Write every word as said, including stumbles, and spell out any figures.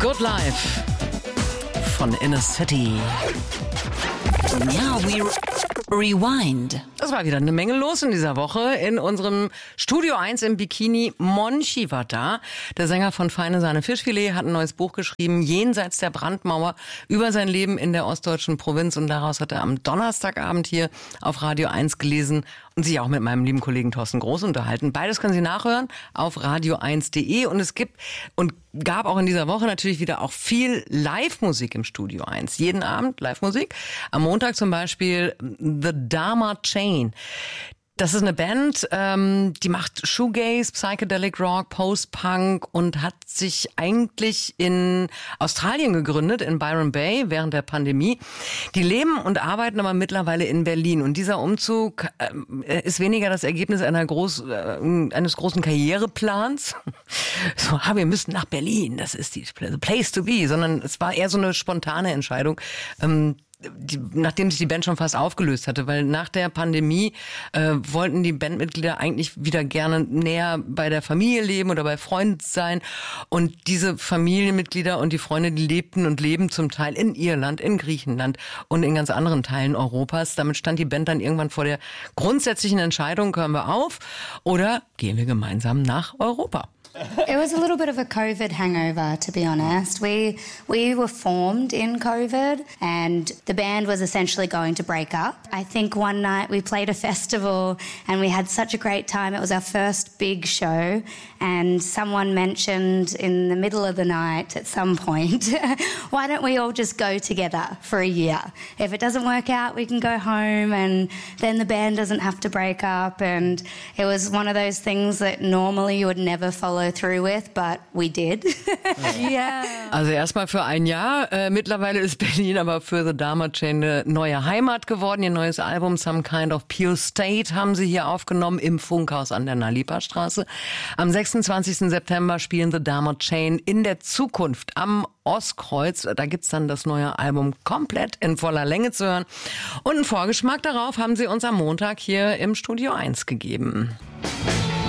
Good Life von Inner City. Now we rewind. Es war wieder eine Menge los in dieser Woche. In unserem Studio eins im Bikini. Monchi war da. Der Sänger von Feine Sahne Fischfilet hat ein neues Buch geschrieben, Jenseits der Brandmauer, über sein Leben in der ostdeutschen Provinz. Und daraus hat er am Donnerstagabend hier auf Radio eins gelesen und sich auch mit meinem lieben Kollegen Thorsten Groß unterhalten. Beides können Sie nachhören auf radio eins punkt de. Und es gibt und gab auch in dieser Woche natürlich wieder auch viel Live-Musik im Studio eins. Jeden Abend Live-Musik. Am Montag zum Beispiel The Dharma Chain. Das ist eine Band, ähm, die macht Shoegaze, Psychedelic Rock, Post-Punk und hat sich eigentlich in Australien gegründet, in Byron Bay, während der Pandemie. Die leben und arbeiten aber mittlerweile in Berlin. Und dieser Umzug äh, ist weniger das Ergebnis einer groß, äh, eines großen Karriereplans. So, ah, wir müssen nach Berlin, das ist die the place to be. Sondern es war eher so eine spontane Entscheidung, ähm, Die, nachdem sich die Band schon fast aufgelöst hatte, weil nach der Pandemie äh, wollten die Bandmitglieder eigentlich wieder gerne näher bei der Familie leben oder bei Freunden sein, und diese Familienmitglieder und die Freunde, die lebten und leben zum Teil in Irland, in Griechenland und in ganz anderen Teilen Europas. Damit stand die Band dann irgendwann vor der grundsätzlichen Entscheidung, hören wir auf oder gehen wir gemeinsam nach Europa. It was a little bit of a COVID hangover, to be honest. We we were formed in COVID, and the band was essentially going to break up. I think one night we played a festival and we had such a great time. It was our first big show, and someone mentioned in the middle of the night at some point, why don't we all just go together for a year? If it doesn't work out, we can go home, and then the band doesn't have to break up. And it was one of those things that normally you would never follow through with, but we did. Yeah. Also erstmal für ein Jahr. Äh, mittlerweile ist Berlin aber für The Dharma Chain eine neue Heimat geworden. Ihr neues Album Some Kind of Pure State haben sie hier aufgenommen im Funkhaus an der Nalipa-Straße. Am sechsundzwanzigsten September spielen The Dharma Chain in der Zukunft am Ostkreuz. Da gibt's dann das neue Album komplett in voller Länge zu hören. Und einen Vorgeschmack darauf haben sie uns am Montag hier im Studio eins gegeben.